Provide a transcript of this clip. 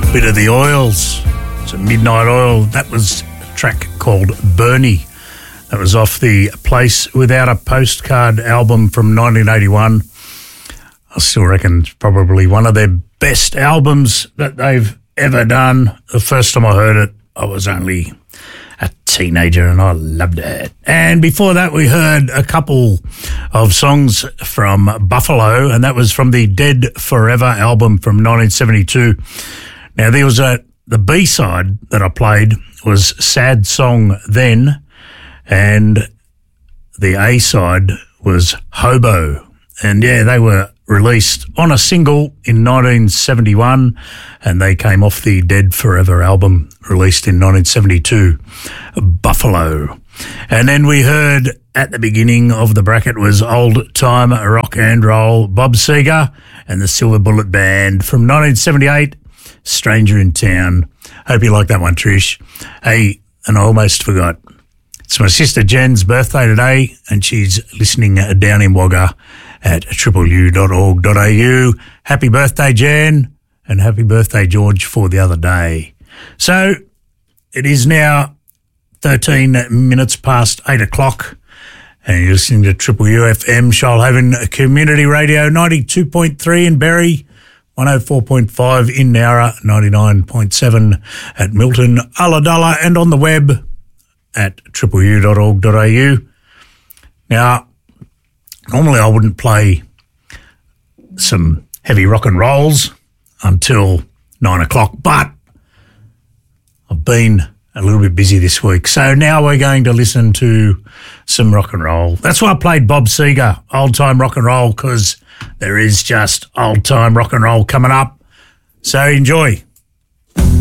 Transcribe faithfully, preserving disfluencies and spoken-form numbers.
Bit of the Oils. It's a Midnight Oil. That was a track called Bernie. That was off the Place Without a Postcard album from nineteen eighty-one. I still reckon it's probably one of their best albums that they've ever done. The first time I heard it, I was only a teenager and I loved it. And before that, we heard a couple of songs from Buffalo, and that was from the Dead Forever album from nineteen seventy-two. Now, there was a the B-side that I played was Sad Song Then, and the A-side was Hobo. And, yeah, they were released on a single in nineteen seventy-one, and they came off the Dead Forever album released in nineteen seventy-two, Buffalo. And then we heard at the beginning of the bracket was Old Time Rock and Roll, Bob Seger and the Silver Bullet Band from nineteen seventy-eight, Stranger in Town. Hope you like that one, Trish. Hey, and I almost forgot. It's my sister Jen's birthday today, and she's listening down in Wagga at triple u dot org dot a u. Happy birthday, Jen, and happy birthday, George, for the other day. So it is now thirteen minutes past eight o'clock, and you're listening to Triple U F M, Shoalhaven Community Radio, ninety-two point three in Berry, one oh four point five in Nowra, ninety-nine point seven at Milton, Ulladulla, and on the web at triple u dot org dot a u. Now, normally I wouldn't play some heavy rock and rolls until nine o'clock, but I've been a little bit busy this week. So now we're going to listen to some rock and roll. That's why I played Bob Seger, Old Time Rock and Roll, because there is just old time rock and roll coming up. So enjoy.